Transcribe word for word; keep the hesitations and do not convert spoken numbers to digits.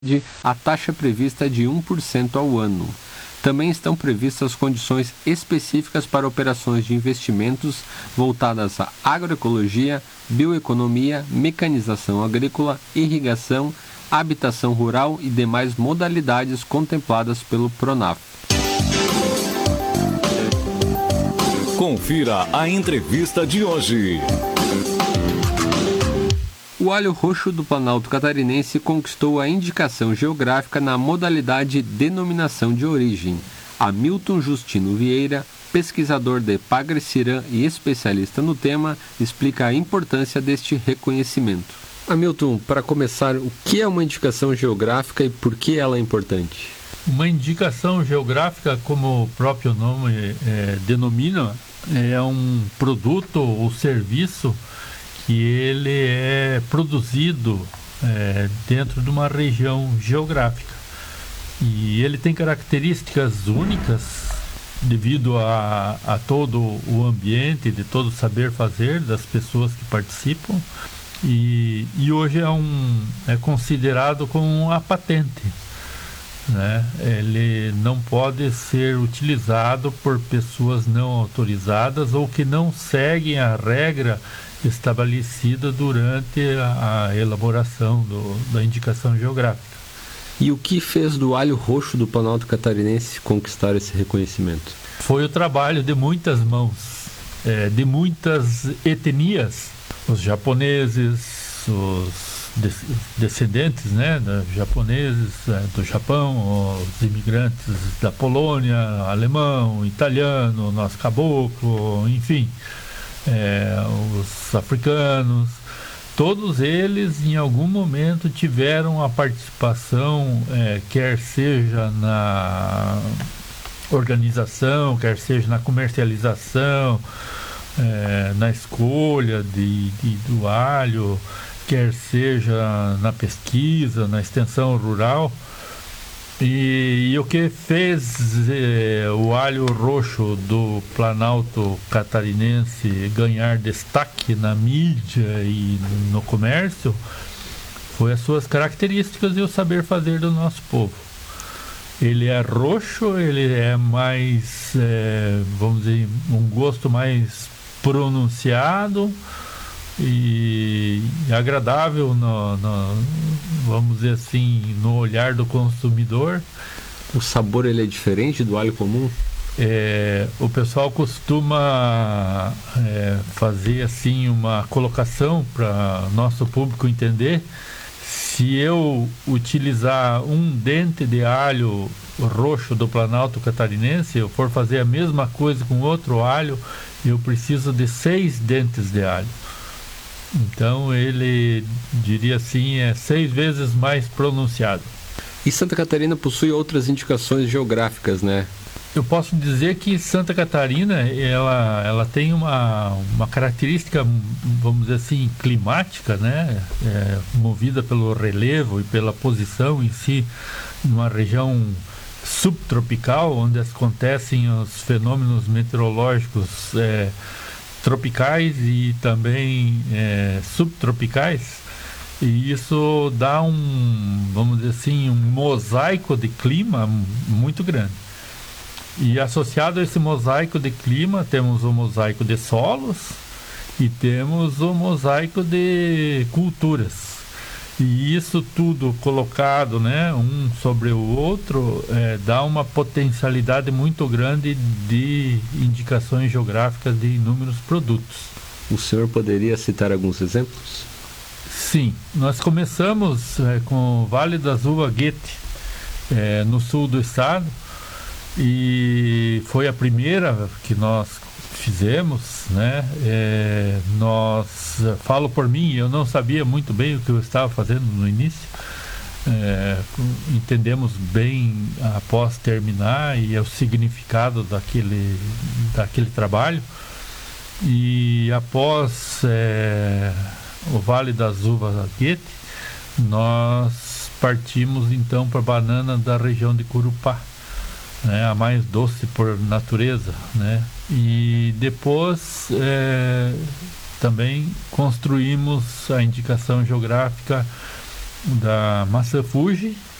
a taxa prevista é de um por cento ao ano. Também estão previstas condições específicas para operações de investimentos voltadas à agroecologia, bioeconomia, mecanização agrícola, irrigação, habitação rural e demais modalidades contempladas pelo Pronaf. Confira a entrevista de hoje. O alho roxo do Planalto Catarinense conquistou a indicação geográfica na modalidade denominação de origem. Hamilton Justino Vieira, pesquisador de Pagreciran e especialista no tema, explica a importância deste reconhecimento. Hamilton, para começar, o que é uma indicação geográfica e por que ela é importante? Uma indicação geográfica, como o próprio nome é, denomina, é um produto ou serviço que ele é produzido é, dentro de uma região geográfica. E ele tem características únicas devido a, a todo o ambiente, de todo o saber fazer das pessoas que participam. E, e hoje é, um, é considerado como a patente, né? Ele não pode ser utilizado por pessoas não autorizadas ou que não seguem a regra estabelecida durante a, a elaboração do, da indicação geográfica. E o que fez do alho roxo do Planalto Catarinense conquistar esse reconhecimento? Foi o trabalho de muitas mãos, é, de muitas etnias, os japoneses, os descendentes, né, dos japoneses é, do Japão, os imigrantes da Polônia, alemão, italiano, nosso caboclo, enfim, é, os africanos, todos eles em algum momento tiveram a participação, é, quer seja na organização, quer seja na comercialização, é, na escolha de, de, do alho, quer seja na pesquisa, na extensão rural. E, e o que fez eh, o alho roxo do Planalto Catarinense ganhar destaque na mídia e no comércio foi as suas características e o saber fazer do nosso povo. Ele é roxo, ele é mais, eh, vamos dizer, um gosto mais pronunciado e agradável no, no, vamos dizer assim, no olhar do consumidor. O sabor ele é diferente do alho comum? É, o pessoal costuma é, fazer assim uma colocação para nosso público entender. Se eu utilizar um dente de alho roxo do Planalto Catarinense, eu for fazer a mesma coisa com outro alho, eu preciso de seis dentes de alho. Então ele, diria assim, é seis vezes mais pronunciado. E Santa Catarina possui outras indicações geográficas, né? Eu posso dizer que Santa Catarina, ela, ela tem uma, uma característica, vamos dizer assim, climática, né? É, movida pelo relevo e pela posição em si, numa região subtropical, onde acontecem os fenômenos meteorológicos é, tropicais e também é, subtropicais, e isso dá um, vamos dizer assim, um mosaico de clima muito grande. E associado a esse mosaico de clima, temos o mosaico de solos e temos o mosaico de culturas. E isso tudo colocado, né, um sobre o outro, é, dá uma potencialidade muito grande de indicações geográficas de inúmeros produtos. O senhor poderia citar alguns exemplos? Sim, nós começamos é, com o Vale das Uvas Goethe, é, no sul do estado, e foi a primeira que nós fizemos, né? É, nós, falo por mim, eu não sabia muito bem o que eu estava fazendo no início, é, entendemos bem após terminar e o significado daquele, daquele trabalho, e após é, o Vale das Uvas Goethe, nós partimos então para a banana da região de Curupá, né, a mais doce por natureza, né? E depois é, também construímos a indicação geográfica da maçã Fuji